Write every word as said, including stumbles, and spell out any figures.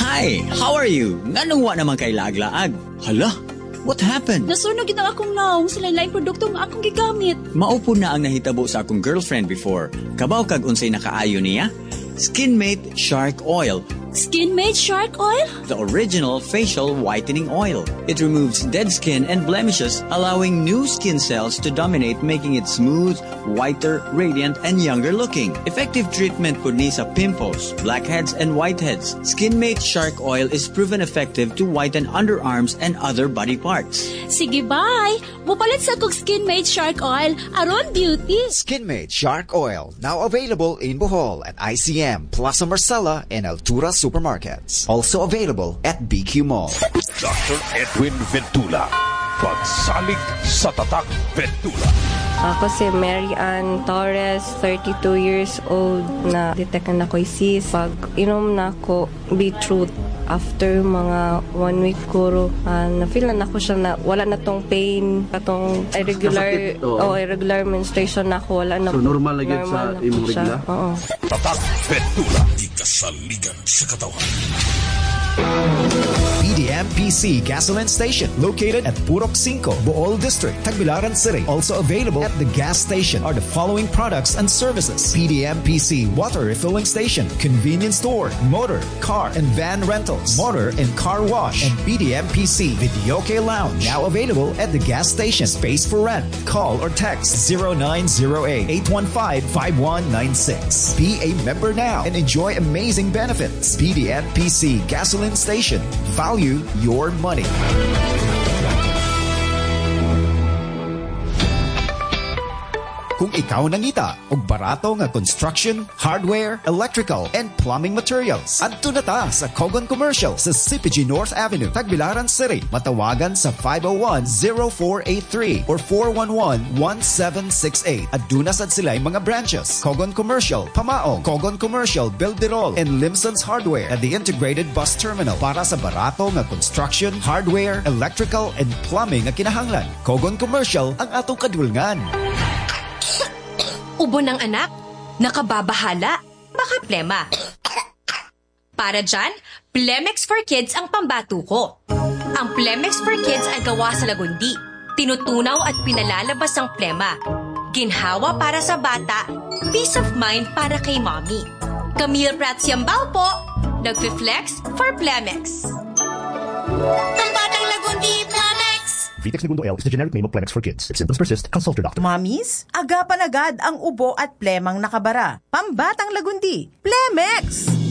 Hi, how are you? Nganong wa naman kay laag-laag? Hala, what happened? Nasunog kita akong naong sa lain-lain produkto nga akong gigamit. Maupo na ang nahitabo sa akong girlfriend before. Kabaw kag unsay nakaayo niya? Skinmate Shark Oil. Skinmate Shark Oil? The original facial whitening oil. It removes dead skin and blemishes, allowing new skin cells to dominate, making it smooth, whiter, radiant, and younger looking. Effective treatment po ni sa pimples, blackheads, and whiteheads. Skinmate Shark Oil is proven effective to whiten underarms and other body parts. Sige, bye! Mupalit sa kong Skinmate Shark Oil, aron beauty. Skinmate Shark Oil, now available in Bohol at I C M, Plaza Marcela, and Altura Supermarkets. Also available at B Q Mall. Doctor Edwin Ventula. Pagsalig sa Tatak Ventula. Ako si Mary Ann Torres, thirty-two years old, na detect na ako'y sis. Pag inom na ako beetroot, after mga one week kuro, uh, na-feel na ako siya na wala na tong pain, katong irregular, o oh, irregular menstruation na ako, wala na. So normal na yun sa imong regla? Oo. Tatak Ventula. Ikasaligan sa katawan. P D M P C Gasoline Station, located at Purok five, Bohol District, Tagbilaran City. Also available at the gas station are the following products and services: P D M P C Water Refilling Station, Convenience Store, Motor, Car, and Van Rentals, Motor and Car Wash, and P D M P C Videoke Lounge. Now available at the gas station. Space for rent. Call or text zero nine zero eight, eight one five, five one nine six. Be a member now and enjoy amazing benefits. P D M P C Gasoline Station. Value your money. Kung ikaw nangita og barato nga construction, hardware, electrical, and plumbing materials, adto na ta sa Kogon Commercial sa C P G North Avenue, Tagbilaran City. Matawagan sa five oh one, oh four eight three or four one one, one seven six eight. Aduna sad sila'y mga branches: Kogon Commercial, Pamaong, Kogon Commercial, Bilderol, and Limson's Hardware at the integrated bus terminal para sa barato nga construction, hardware, electrical, and plumbing nga kinahanglan. Kogon Commercial ang atong kadulngan. Ubo ng anak, nakababahala, baka plema. Para dyan, Plemex for Kids ang pambato ko. Ang Plemex for Kids ay gawa sa lagundi. Tinutunaw at pinalalabas ang plema. Ginhawa para sa bata, peace of mind para kay mommy. Camille Prats Yambao po, nagfi-flex for Plemex. Pambatang lagundi, Plemex! Vitex Segundo L is the generic name of Plemex for kids. If symptoms persist, consult your doctor. Mamis, agapan agad ang ubo at plemang nakabara. Pambatang lagundi, Plemex!